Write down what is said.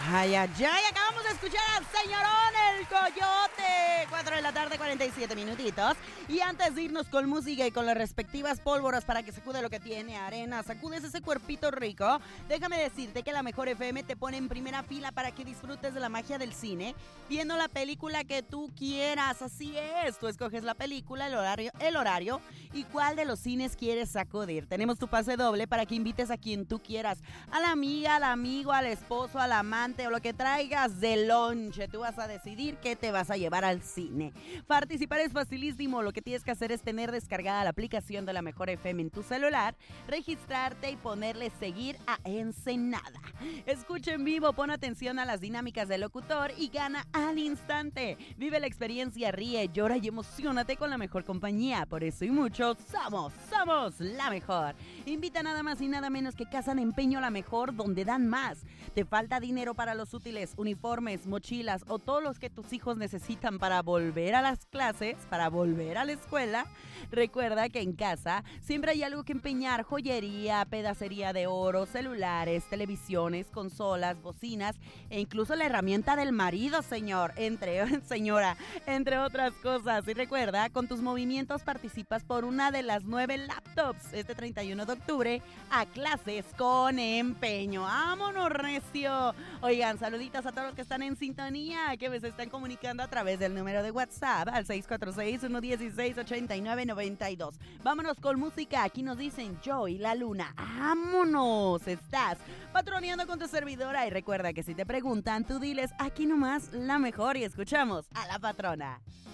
Ay, ay, ay, acabamos de escuchar al señorón El Coyote. 4 de la tarde, 47 minutitos. Y antes de irnos con música y con las respectivas pólvoras para que sacude lo que tiene arena, sacudes ese cuerpito rico, déjame decirte que la Mejor FM te pone en primera fila para que disfrutes de la magia del cine, viendo la película que tú quieras. Así es, tú escoges la película, el horario y cuál de los cines quieres sacudir. Tenemos tu pase doble para que invites a quien tú quieras, a la amiga, al amigo, al esposo, al amante o lo que traigas de lonche. Tú vas a decidir qué te vas a llevar al cine. Participar es facilísimo. Lo que tienes que hacer es tener descargada la aplicación de la Mejor FM en tu celular, registrarte y ponerle seguir a Ensenada. Escucha en vivo, pon atención a las dinámicas del locutor y gana al instante. Vive la experiencia, ríe, llora y emocionate con la mejor compañía. Por eso y mucho, somos la mejor. Invita nada más y nada menos que Casa de Empeño La Mejor, donde dan más. ¿Te falta dinero para los útiles, uniformes, mochilas o todos los que tus hijos necesitan para volver a las clases, para volver a la escuela? Recuerda que en casa siempre hay algo que empeñar: joyería, pedacería de oro, celulares, televisiones, consolas, bocinas e incluso la herramienta del marido, señora, entre otras cosas. Y recuerda, con tus movimientos participas por una de las 9 laptops este 31 de octubre a clases con empeño. ¡Vámonos, recio! Oigan, saluditas a todos los que están en sintonía, que me se están comunicando a través del número de WhatsApp al 646-116-8992. Vámonos con música. Aquí nos dicen Yo y la Luna. ¡Vámonos! Estás patroneando con tu servidora y recuerda que si te preguntan, tú diles aquí nomás la mejor y escuchamos a la patrona.